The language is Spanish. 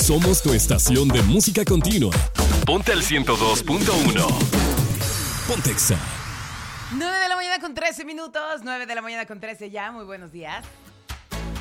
Somos tu estación de música continua. Ponte al 102.1. Pontexa. 9 de la mañana con 13 minutos. 9 de la mañana con 13 ya. Muy buenos días.